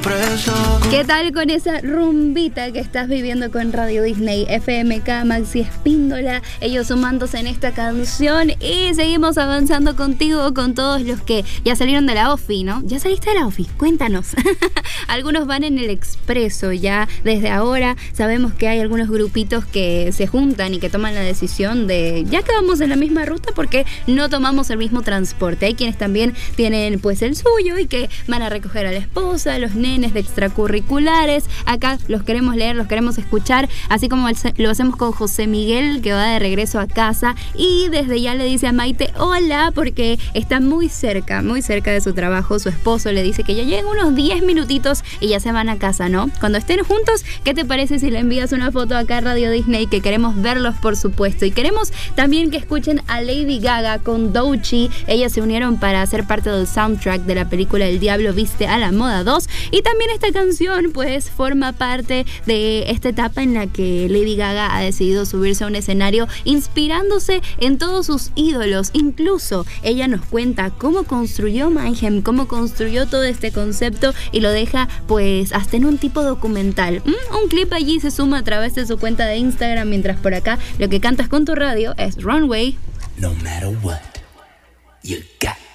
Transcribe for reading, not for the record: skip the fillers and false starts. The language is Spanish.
¿Qué tal con esa rumbita que estás viviendo con Radio Disney, FMK, Maxi Espíndola, ellos sumándose en esta canción? Y seguimos avanzando contigo, con todos los que ya salieron de la OFI, ¿no? ¿Ya saliste de la OFI? Cuéntanos. Algunos van en el expreso ya desde ahora. Sabemos que hay algunos grupitos que se juntan y que toman la decisión de, ya que vamos en la misma ruta, porque no tomamos el mismo transporte. Hay quienes también tienen pues el suyo y que van a recoger a la esposa, a los nenes de extracurriculares. Acá los queremos leer, los queremos escuchar, así como lo hacemos con José Miguel, que va de regreso a casa y desde ya le dice a Maite hola, porque está muy cerca de su trabajo. Su esposo le dice que ya llegan unos 10 minutitos y ya se van a casa, ¿no? Cuando estén juntos, ¿qué te parece si le envías una foto acá a Radio Disney? Que queremos verlos, por supuesto, y queremos también que escuchen a Lady Gaga con Doechii. Ellas se unieron para ser parte del soundtrack de la película El Diablo Viste a la Moda 2, y también esta canción pues forma parte de esta etapa en la que Lady Gaga ha decidido subirse a un escenario inspirándose en todos sus ídolos. Incluso ella nos cuenta cómo construyó Mayhem, cómo construyó todo este concepto, y lo deja pues hasta en un tipo documental. Un clip allí se suma a través de su cuenta de Instagram, mientras por acá lo que cantas con tu radio es Runway. No matter what, you got